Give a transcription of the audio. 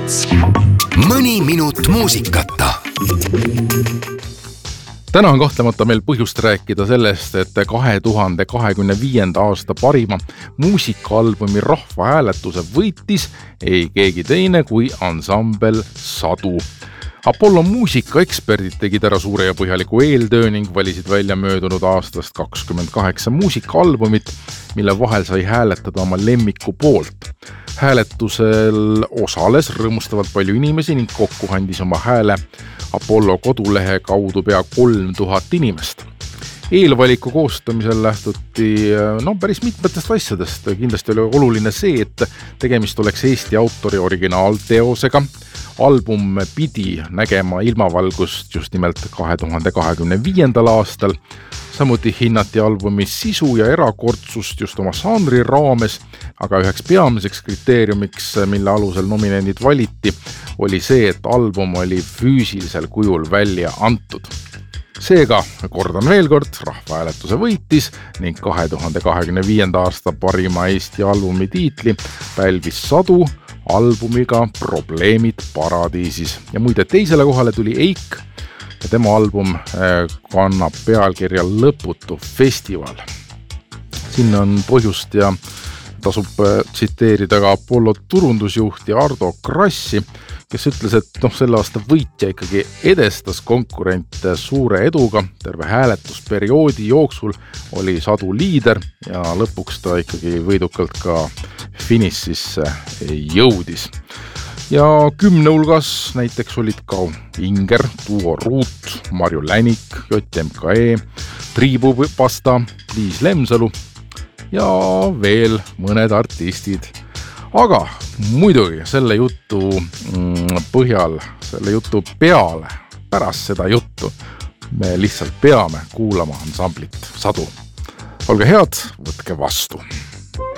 Mõni minut muusikata. Täna on kahtlemata meil põhjust rääkida sellest, et 2025. aasta parima muusikaalbumi rahvahääletuse võitis ei keegi teine kui ansambel Sadu. Apollo muusikaeksperdid tegid ära suure ja põhjaliku eeltöö ning valisid välja möödunud aastast 28 muusikaalbumit, mille vahel sai hääletada oma lemmiku poolt. Hääletusel osales rõõmustavalt palju inimesi ning kokku andis oma hääle Apollo kodulehe kaudu pea 3000 inimest. Eelvaliku koostamisel lähtuti päris mitmetest asjadest. Kindlasti oli oluline see, et tegemist oleks Eesti autori originaalteosega. Album pidi nägema ilmavalgust just nimelt 2025. aastal. Samuti hinnati albumi sisu ja erakordsust just oma žanri raames, aga üheks peamiseks kriteeriumiks, mille alusel nominendid valiti, oli see, et album oli füüsilisel kujul välja antud. Seega, kordan veel kord, rahvahääletuse võitis ning 2025. aasta parima Eesti albumi tiitli pälvis Sadu albumiga Probleemid paradiisis. Ja muide, teisele kohale tuli Eik ja tema album kannab pealkirja Lõputu festival. Siin on põhjust ja tasub tsiteerida ka Apollo turundusjuhti Ardo Krassi, kes ütles, et selle aasta võitja ikkagi edestas konkurente suure eduga. Terve hääletusperioodi jooksul oli Sadu liider ja lõpuks ta ikkagi võidukalt ka finišisse jõudis. Ja 10 hulgas näiteks olid ka Inger, Duo Ruut, Marju Länik, JMKE, Triibupasta, Liis Lemsalu ja veel mõned artistid. Aga muidugi selle jutu põhjal, selle jutu peale, pärast seda juttu me lihtsalt peame kuulama ansamblit Sadu. Olge head, võtke vastu!